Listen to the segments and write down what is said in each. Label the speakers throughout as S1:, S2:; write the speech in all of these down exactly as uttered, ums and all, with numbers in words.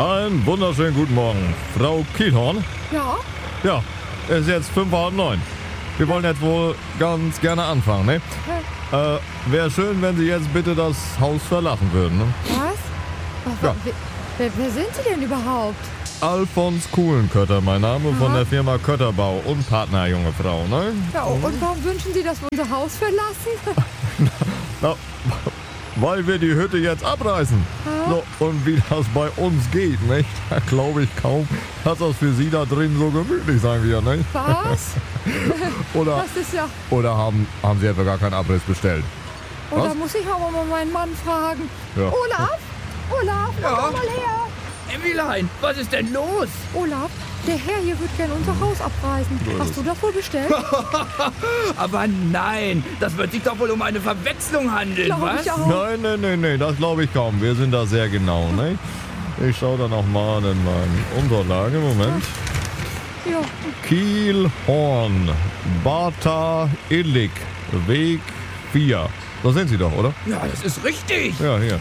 S1: Einen wunderschönen guten Morgen, Frau Kielhorn.
S2: Ja?
S1: Ja, es ist jetzt fünf vor halb neun. Wir wollen jetzt wohl ganz gerne anfangen, ne? Äh, wäre schön, wenn Sie jetzt bitte das Haus verlassen würden, ne?
S2: Was? Ach,
S1: Ja.
S2: wer, wer, wer sind Sie denn überhaupt?
S1: Alfons Kuhlenkötter, mein Name, von
S2: Aha.
S1: der Firma Kötterbau und Partner, junge Frau, ne?
S2: Ja, und warum wünschen Sie, dass wir unser Haus verlassen?
S1: Na, weil wir die Hütte jetzt abreißen. So, und wie das bei uns geht, nicht? Da glaube ich kaum, dass das für Sie da drin so gemütlich sein wird, nicht?
S2: Was?
S1: Oder,
S2: Das ist ja...
S1: oder haben, haben Sie etwa gar keinen Abriss bestellt?
S2: Und
S1: Was?
S2: da muss ich aber mal meinen Mann fragen.
S1: Ja.
S2: Olaf? Olaf,
S3: Ja?
S2: komm mal her.
S3: Emmilein, was ist denn los?
S2: Olaf, der Herr hier wird gern unser Haus abreißen. Hast du das wohl bestellt?
S3: Aber nein, das wird sich doch wohl um eine Verwechslung handeln,
S2: Glaub
S3: was?
S2: ich auch.
S1: Nein, nein, nein, nein, das glaube ich kaum. Wir sind da sehr genau, ne? Ich schaue da noch mal in meine Unterlage. Moment.
S2: Ja.
S1: Kielhorn, Bata Illig, Weg vier. Da sind Sie doch, oder?
S3: Ja, das ist richtig.
S1: Ja, hier.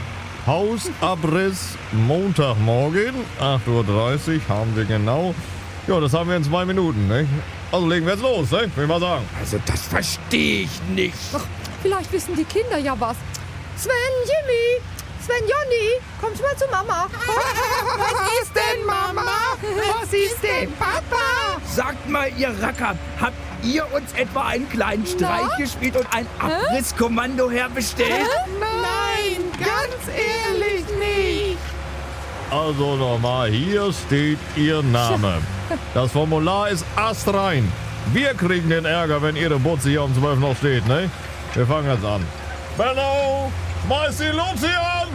S1: Hausabriss Montagmorgen, acht Uhr dreißig haben wir genau. Ja, das haben wir in zwei Minuten, ne? Also legen wir jetzt los, ne? Will ich mal sagen.
S3: Also das verstehe ich nicht.
S2: Ach, vielleicht wissen die Kinder ja was. Sven, Jimmy, Sven, Jonny, kommt mal zu Mama.
S4: Was ist denn Mama? Was ist denn Papa?
S3: Sagt mal, ihr Racker, habt ihr uns etwa einen kleinen Streich
S2: Na?
S3: gespielt und ein Abrisskommando herbestellt?
S4: Nein, ganz ehrlich nicht.
S1: Also nochmal, hier steht Ihr Name. Das Formular ist astrein. Wir kriegen den Ärger, wenn Ihre Butze hier um zwölf noch steht, ne? Wir fangen jetzt an. Benno, schmeiß die Luzi an!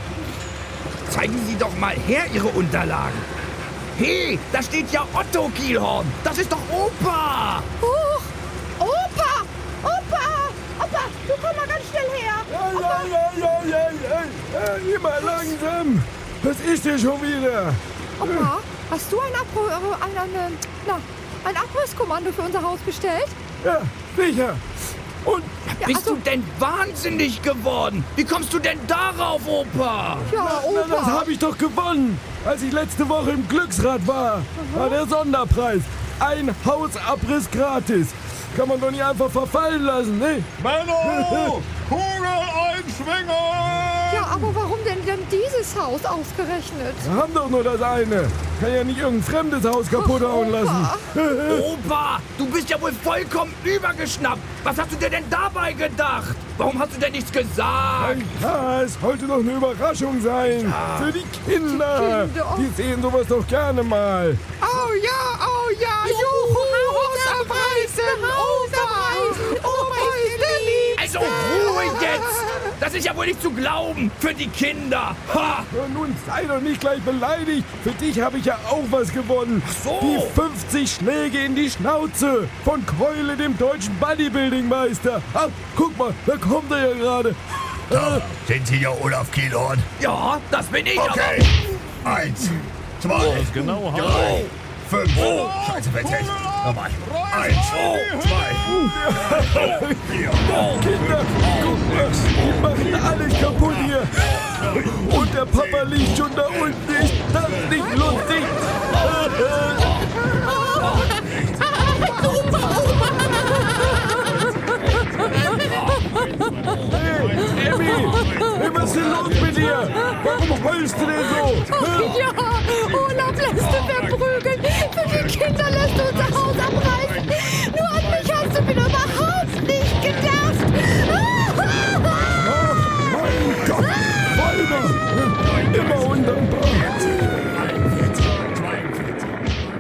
S3: Zeigen Sie doch mal her Ihre Unterlagen. Hey, da steht ja Otto Kielhorn. Das ist doch Opa.
S2: Huch! Opa! Opa! Opa, du komm mal ganz schnell her!
S5: Ja, ja, ja, ja, ja, ja, immer langsam. Was ist denn schon wieder?
S2: Opa, hast du ein, Abru äh, ein, ein, na, ein Abrisskommando für unser Haus bestellt?
S5: Ja, sicher. Und
S2: Ja,
S3: Bist
S2: also-
S3: du denn wahnsinnig geworden? Wie kommst du denn darauf, Opa?
S2: Ja,
S5: na, das
S2: Opa.
S5: habe ich doch gewonnen. Als ich letzte Woche im Glücksrad war, war der Sonderpreis. Ein Hausabriss gratis. Kann man doch nicht einfach verfallen lassen, ne?
S1: Benno, Kugel einschwingen!
S2: Ja, aber warum denn denn dieses Haus ausgerechnet?
S5: Wir haben doch nur das eine. Kann ja nicht irgendein fremdes Haus kaputt hauen lassen.
S3: Opa, du bist ja wohl vollkommen übergeschnappt. Was hast du dir denn dabei gedacht? Warum hast du denn nichts gesagt?
S5: Ja, es sollte doch eine Überraschung sein. Für die Kinder.
S2: Kinder.
S5: Die sehen sowas doch gerne mal.
S4: Oh ja, oh ja, juhu, Haus abreißen, Opa. Opa ist der Liebste.
S3: Also Ruhe jetzt! Das ist ja wohl nicht zu glauben für die Kinder. Ha!
S5: Ja, nun sei doch nicht gleich beleidigt. Für dich habe ich ja auch was gewonnen.
S3: so.
S5: Die fünfzig Schläge in die Schnauze von Keule, dem deutschen Bodybuilding-Meister. Ah, guck mal, da kommt er ja gerade. Ah,
S6: Sind Sie der Olaf Kielhorn?
S3: Ja, das bin ich
S6: Okay. Eins, zwei,
S1: Das genau
S6: drei, fünf. Scheiße, verzettet. Nochmal. Eins, zwei, vier,
S5: Kinder, guck mal, die machen alles kaputt hier. Und der Papa liegt schon da unten. Ist das nicht lustig? Hey, Emmy, hey, was ist denn los mit dir? Warum heulst du denn so?
S2: Ja,